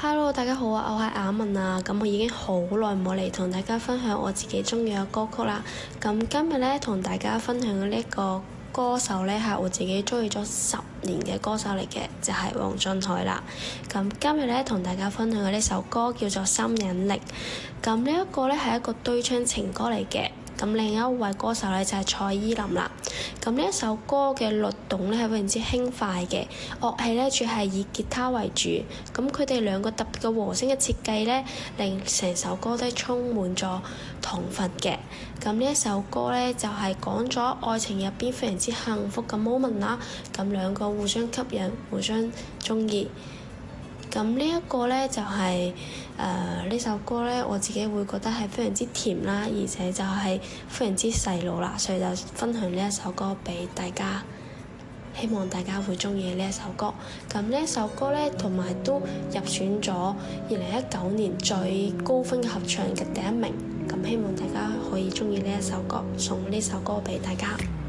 Hello，大家好啊，我係雅文啊。咁我已經好耐冇嚟同大家分享我自己中意嘅歌曲啦。咁今日咧同大家分享嘅呢個歌手咧係我自己中意咗10年嘅歌手嚟嘅，就係黃俊凱啦。咁今日咧同大家分享嘅呢首歌叫做《心引力》。咁呢一個咧係一個對唱情歌嚟嘅。咁另一位歌手咧就係蔡依林啦。咁呢一首歌嘅律動咧係非常之輕快嘅，樂器咧主要係以吉他為主。咁佢哋兩個特別嘅和聲嘅設計咧，令成首歌都充滿咗糖分嘅。咁呢一首歌咧就係講咗愛情入邊非常之幸福嘅 moment 啦。咁兩個互相吸引，互相中意。咁呢一個咧就係呢首歌咧，我自己會覺得係非常之甜啦，而且就係非常之細路啦，所以就分享呢一首歌俾大家，希望大家會中意呢一首歌。咁呢一首歌咧，同埋都入選咗2019年最高分嘅合唱嘅第1名。咁希望大家可以中意呢一首歌，送呢首歌俾大家。